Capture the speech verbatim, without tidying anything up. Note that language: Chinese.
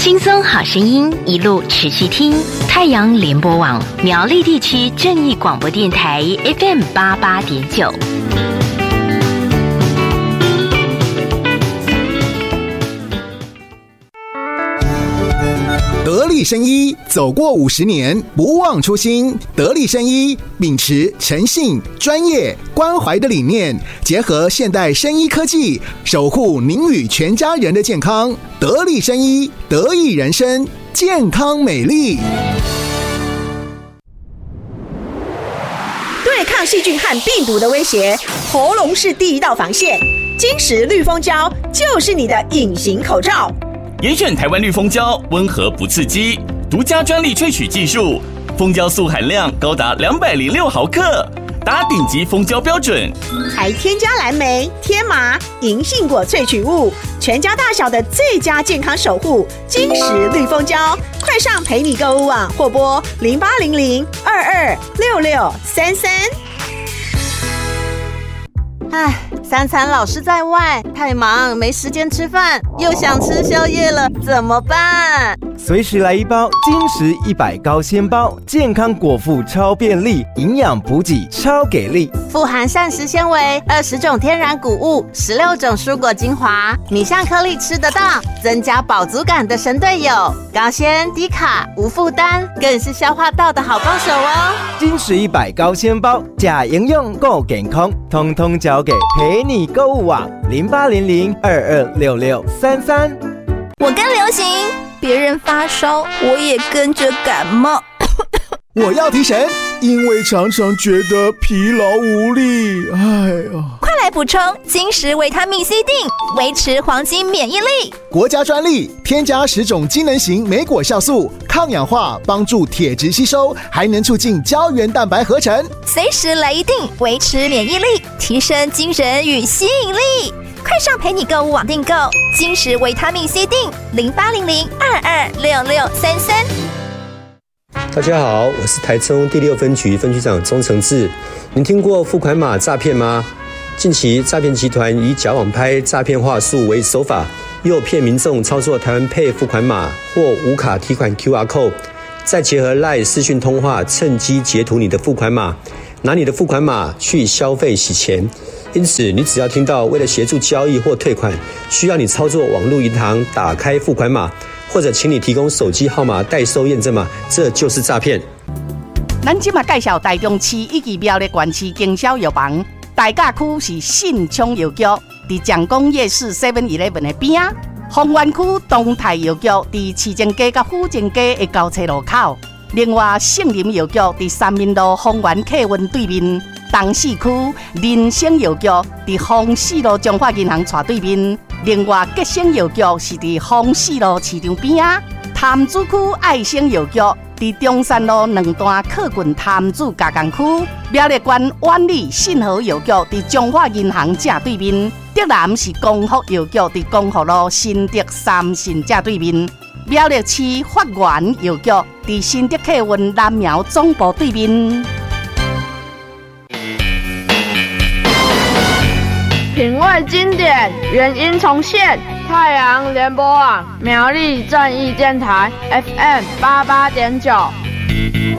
轻松好声音，一路持续听。太阳联播网苗栗地区正义广播电台 F M 八八点九。 得力生医走过五十年，不忘初心。得力生医秉持诚信、专业、关怀的理念，结合现代生医科技，守护您与全家人的健康。得力生医，得益人生，健康美丽。 对抗细菌和病毒的威胁，喉咙是第一道防线。金石绿蜂胶就是你的隐形口罩。 严选台湾绿蜂胶，温和不刺激，独家专利萃取技术，蜂胶素含量高达两百零六毫克，达顶级蜂胶标准。 还添加蓝莓、天麻、银杏果萃取物，全家大小的最佳健康守护。金石绿蜂胶，快上陪你购物网或拨零八零零二二六六三三。 唉，三餐老是在外，太忙没时间吃饭，又想吃宵夜了，怎么办？ 随时来一包金石一百高纤包，健康果腹超便利，营养补给超给力， 富含膳食纤维、二十种天然谷物、十六种蔬果精华，米香颗粒吃得到，增加饱足感的神队友。高纤、低卡、无负担，更是消化道的好帮手哦。 金石一百高纤包，假营养够健康，通通交给陪你购物网零八零零二二六六三三。 我跟流行，别人发烧，我也跟着感冒。 我要提神，因为常常觉得疲劳无力。哎呀， 快来补充金石维他命 C 锭，维持黄金免疫力。 国家专利，添加十种机能型莓果酵素，抗氧化，帮助铁质吸收，还能促进胶原蛋白合成。 随时来一锭，维持免疫力，提升精神与吸引力。快上陪你购物网订购金石维他命 C 锭，零八零零二二六六三三。 大家好，我是台中第六分局分局长钟承志。您听过付款码诈骗吗？近期诈骗集团以假网拍、诈骗话术为手法，诱骗民众操作台湾 Pay 付款码或无卡提款 Q R code， 再结合 LINE 视讯通话，趁机截图你的付款码，拿你的付款码去消费洗钱。因此，你只要听到为了协助交易或退款，需要你操作网络银行打开付款码，或者请你提供手机号码代收验证码，这就是诈骗。 咱今嘛介绍台中市以及苗栗县市经销药房，大甲区是信昌药局，伫蒋公夜市 seven eleven 的边啊；丰原区东泰药局伫市政街甲府政街的交叉路口。另外，圣林药局伫三民路丰原客运对面。东市区人生药局伫丰市路中华银行斜对面，另外吉生药局是伫丰市路市场边啊。潭子区爱生药局伫中山路两段客运潭子加工区，苗栗县万里信和药局伫中华银行正对面，德南是光福药局伫光福路新德三信正对面，苗栗市发源药局伫新德客运南苗总部对面。 品味经典，原音重现。太阳联播网苗栗正义电台 F M 八八点九。